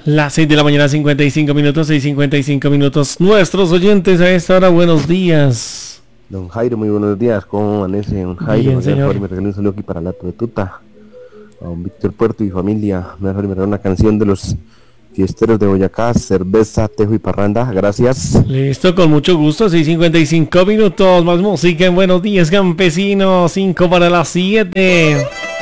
Las 6 de la mañana, 55 minutos, 6:55 minutos. Nuestros oyentes a esta hora, buenos días. Don Jairo, muy buenos días. ¿Cómo amanece, don Jairo? Bien, señor. Me regaló un saludo aquí para Lato de Tuta. A don Víctor Puerto y familia. Me regaló una canción de los fiesteros de Boyacá, cerveza, tejo y parranda. Gracias. Listo, con mucho gusto. 6:55 minutos. Más música en Buenos Días, Campesinos. 5 para las 7.